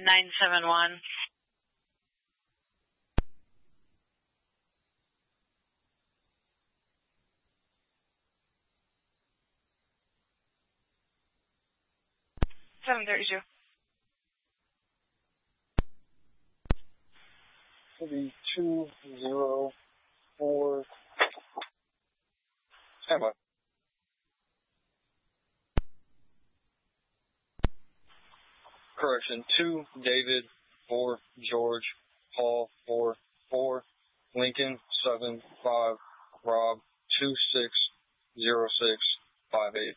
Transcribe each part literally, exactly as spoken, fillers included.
nine seven one. seven thirty-two. It'll be two zero four. Stand by. Correction, two David, four George, Paul, four four, Lincoln, seven five, Rob, two six zero six five eight.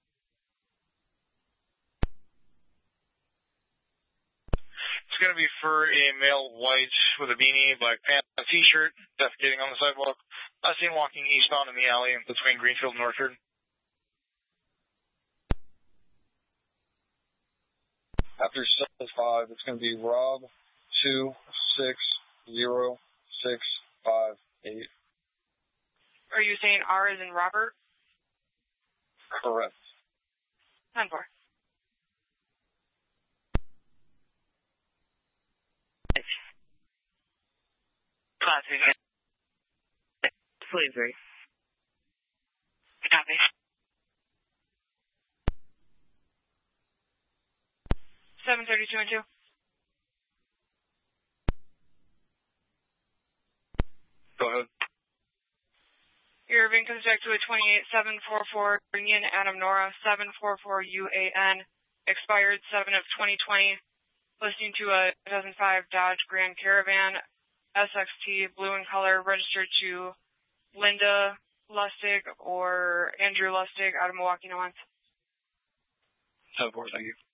It's going to be for a male white with a beanie, black pants, a t-shirt, defecating on the sidewalk. I seen walking eastbound in the alley between Greenfield and Orchard. After seven five, it's going to be Rob, two six zero six five eight. Are you saying R as in Robert? Correct. ten four. Classic. Slavery. Copy. seven thirty-two and two. Go ahead. Your VIN comes back to a twenty-eight seven four four Union Adam Nora seven four four U A N, expired seven of twenty twenty, listening to a two thousand five Dodge Grand Caravan S X T, blue in color, registered to Linda Lustig or Andrew Lustig out of Milwaukee, New Orleans. ten four, thank you.